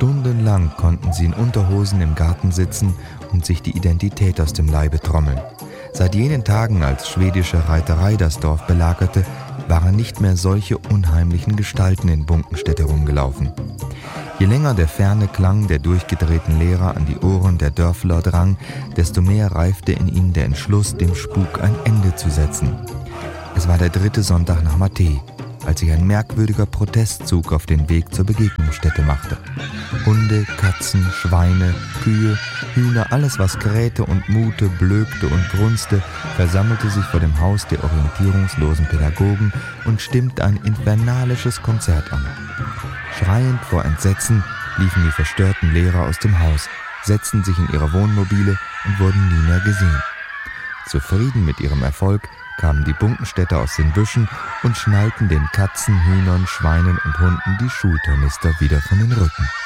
Stundenlang konnten sie in Unterhosen im Garten sitzen und sich die Identität aus dem Leibe trommeln. Seit jenen Tagen, als schwedische Reiterei das Dorf belagerte, waren nicht mehr solche unheimlichen Gestalten in Bunkenstedt herumgelaufen. Je länger der ferne Klang der durchgedrehten Lehrer an die Ohren der Dörfler drang, desto mehr reifte in ihnen der Entschluss, dem Spuk ein Ende zu setzen. Es war der 3. Sonntag nach Matthä, als sich ein merkwürdiger Protestzug auf den Weg zur Begegnungsstätte machte. Hunde, Katzen, Schweine, Kühe, Hühner, alles was krähte und mute, blökte und grunzte, versammelte sich vor dem Haus der orientierungslosen Pädagogen und stimmte ein infernalisches Konzert an. Schreiend vor Entsetzen liefen die verstörten Lehrer aus dem Haus, setzten sich in ihre Wohnmobile und wurden nie mehr gesehen. Zufrieden mit ihrem Erfolg kamen die Bunkenstädter aus den Büschen und schnallten den Katzen, Hühnern, Schweinen und Hunden die Schultornister wieder von den Rücken.